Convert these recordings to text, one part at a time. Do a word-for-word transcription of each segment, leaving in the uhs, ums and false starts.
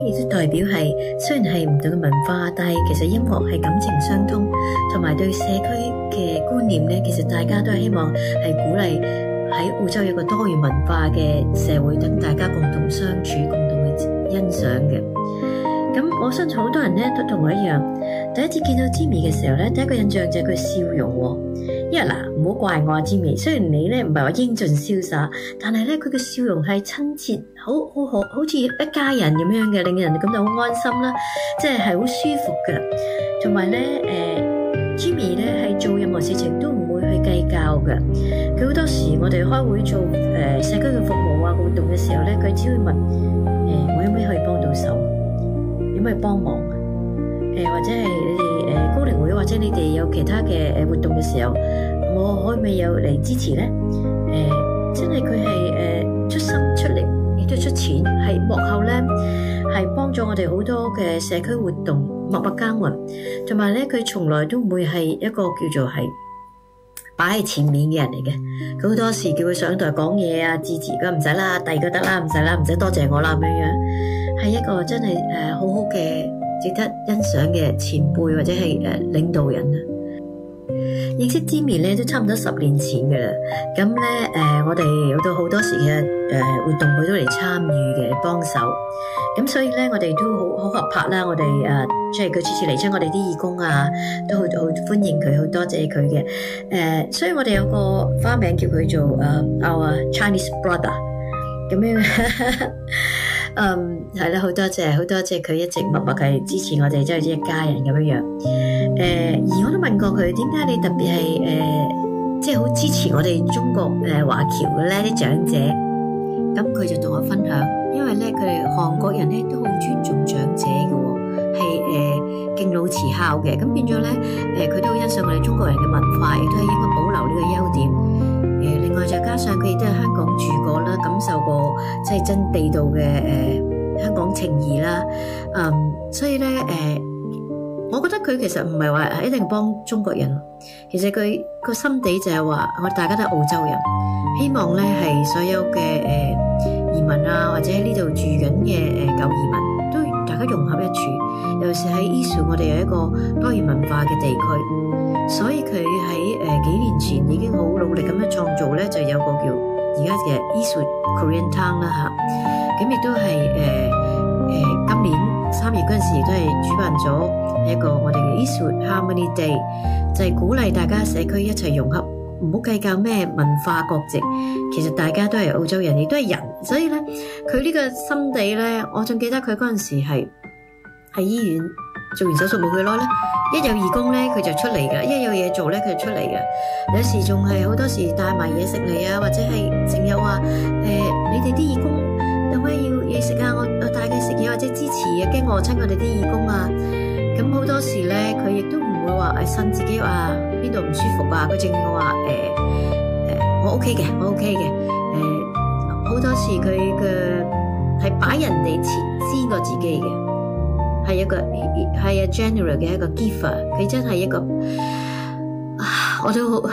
亦都代表係雖然係唔同嘅文化，但係其實音樂係感情相通，同埋對社區嘅觀念咧，其實大家都係希望係鼓勵喺澳洲有個多元文化嘅社會，等大家共同相處，共同去欣賞嘅。咁我相信好多人咧都同我一樣，第一次見到 Jimmy 嘅時候咧，第一個印象就係佢笑容喎。因為嗱，唔好怪我啊 Jimmy，雖然你咧唔係話英俊瀟灑，但係咧佢嘅笑容係親切，好好好好似一家人咁樣嘅，令人感到好安心啦，即係係好舒服嘅。同埋咧，誒、呃、Jimmy 咧係做任何事情都唔會去計較嘅。佢好多時我哋開會做誒、呃、社區嘅服務啊活動嘅時候咧，佢只會問誒、呃、我有咩可以幫到手，有咩幫忙？誒、呃、或者係你哋誒高齡會，或者你哋有其他嘅誒活動嘅時候，我可唔可以有嚟支持咧？誒、呃，真係佢係誒出心出力，亦都出錢，係幕後咧係幫咗我哋好多嘅社區活動，默默耕耘。同埋咧，佢從來都唔會係一個叫做係擺喺前面嘅人嚟嘅。佢好多時叫佢上台講嘢啊，致辭㗎唔使啦，第二個得啦，唔使啦，唔使多謝我啦咁樣樣，係一個真係誒、呃、好好嘅，值得欣賞嘅前輩或者係誒、呃、領導人啊！認識 Jimmy 咧都差唔多十年前嘅啦，咁咧誒我哋有到好多時嘅誒、呃、活動佢都嚟參與嘅幫手，咁所以咧我哋都好好合拍啦，我哋誒即係佢次次嚟親我哋啲義工啊，都好好歡迎佢，好多謝佢嘅誒，所以我哋有個花名叫佢做誒、uh, Our Chinese Brother 咁樣。嗯，係啦，好多謝，好多謝佢一直默默係支持我哋，即係一家人咁樣樣。誒、呃，而我都問過佢，點解你特別係誒，即係好支持我哋中國誒華僑嘅咧啲長者？咁佢就同我分享，因為咧佢哋韓國人咧都好尊重長者嘅、哦，係誒、呃、敬老慈孝嘅。咁變咗咧，誒、呃、佢都好欣賞我哋中國人嘅文化，亦都係應該保留呢個優點。誒、呃，另外再加上佢亦都喺香港住過啦，感受過即係真地道嘅誒、呃、香港情誼啦。嗯，所以咧誒、呃，我覺得佢其實唔係話一定幫中國人，其實佢個心底就係話我哋大家都係澳洲人，希望咧係所有嘅誒、呃、移民啊，或者喺呢度住緊嘅誒舊移民，都大家融合一處。尤其是喺 Eastwood， 我哋有一個多元文化嘅地區，所以佢喺誒幾年前已經好努力咁樣創造咧，就有個叫而家嘅 Eastwood Korean Town 啦嚇。咁亦都係誒誒今年三月嗰陣時，亦都係主辦咗一個我哋嘅 Eastwood Harmony Day，就係鼓勵大家社區一齊融合，唔好計較咩文化國籍，其實大家都係澳洲人，亦都係人。所以咧，佢呢個心地咧，我仲記得佢嗰陣時係喺醫院做完手術冇幾耐咧，一有義工咧佢就出嚟㗎，一有嘢做咧佢就出嚟㗎。有時仲係好多時帶埋嘢食嚟啊，或者係成日話誒你哋啲義工有咩要嘢食啊，我我帶佢食嘢或者支持啊，驚餓親我哋啲義工啊。咁好多時咧佢亦都唔會話誒呻自己話邊度唔舒服啊，佢淨係話誒誒我 OK 嘅，我 OK 嘅。誒好多時佢嘅係擺人哋前先過自己嘅。係一個係啊 general 嘅一個 giver， 佢真係一個啊，我都好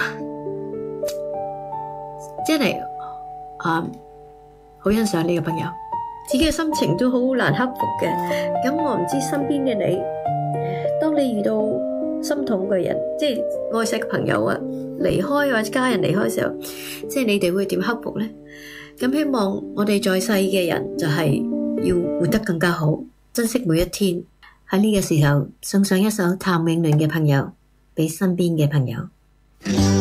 真係啊，好欣賞呢個朋友，自己嘅心情都好難克服嘅。咁我唔知身邊嘅你，當你遇到心痛嘅人，即係愛錫嘅朋友啊離開或者家人離開嘅時候，即係你哋會點克服咧？咁希望我哋在世嘅人就係要活得更加好。珍惜每一天，喺呢個時候送上一首譚詠麟嘅朋友俾身邊嘅朋友。